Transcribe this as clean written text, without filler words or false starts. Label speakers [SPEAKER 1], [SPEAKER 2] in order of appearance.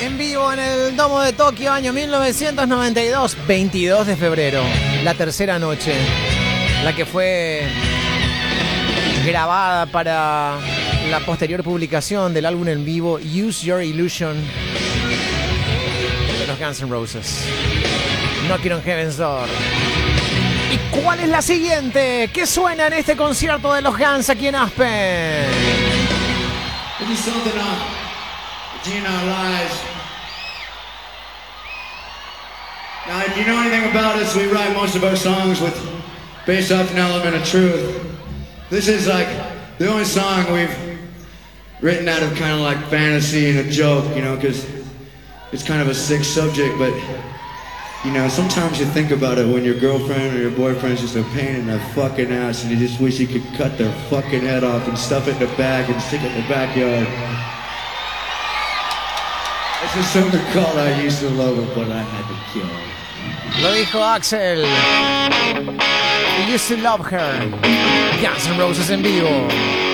[SPEAKER 1] En vivo en el Domo de Tokio, año 1992, 22 de febrero, la tercera noche, la que fue grabada para la posterior publicación del álbum en vivo Use Your Illusion de los Guns N' Roses. Knocking on Heaven's Door. ¿Y cuál es la siguiente? ¿Qué suena en este concierto de los Guns aquí en Aspen?
[SPEAKER 2] This is something in our lives. Now, if you know anything about us, we write most of our songs based off an element of truth. This is like the only song we've written out of kind of like fantasy and a joke, you know, because it's kind of a sick subject, but you know, sometimes you think about it when your girlfriend or your boyfriend's just a pain in the fucking ass and you just wish you could cut their fucking head off and stuff it in the bag and stick it in the backyard. This is something called I Used to Love Her, But I Had to Kill Her.
[SPEAKER 1] Lo dijo Axel. I used to love her. Guns N' Roses en vivo.